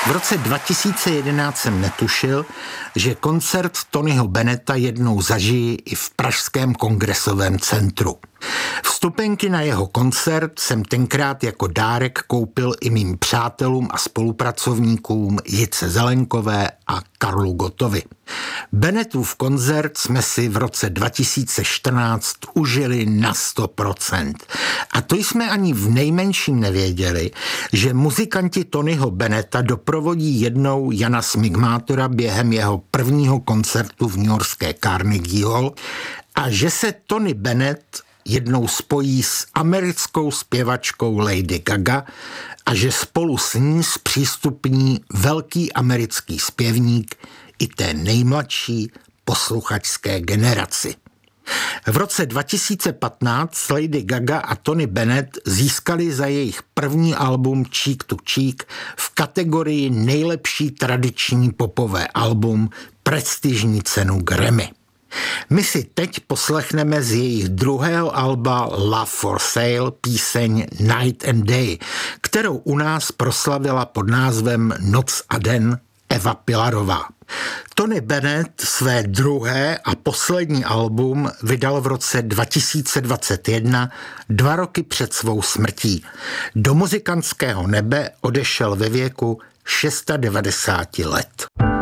V roce 2011 jsem netušil, že koncert Tonyho Bennetta jednou zažijí i v pražském kongresovém centru. Vstupenky na jeho koncert jsem tenkrát jako dárek koupil i mým přátelům a spolupracovníkům Jitce Zelenkové a Karlu Gottovi. Bennettův koncert jsme si v roce 2014 užili na 100%. A to jsme ani v nejmenším nevěděli, že muzikanti Tonyho Bennetta doprovodí jednou Jana Smigmátora během jeho prvního koncertu v newyorské Carnegie Hall a že se Tony Bennett jednou spojí s americkou zpěvačkou Lady Gaga a že spolu s ní zpřístupní velký americký zpěvník i té nejmladší posluchačské generaci. V roce 2015 Lady Gaga a Tony Bennett získali za jejich první album Cheek to Cheek v kategorii nejlepší tradiční popové album prestižní cenu Grammy. My si teď poslechneme z jejich druhého alba Love for Sale píseň Night and Day, kterou u nás proslavila pod názvem Noc a den Eva Pilarová. Tony Bennett své druhé a poslední album vydal v roce 2021, 2 roky před svou smrtí. Do muzikantského nebe odešel ve věku 96 let.